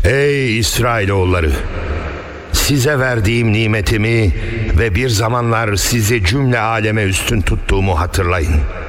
Ey İsrailoğulları! Size verdiğim nimetimi ve bir zamanlar sizi cümle aleme üstün tuttuğumu hatırlayın.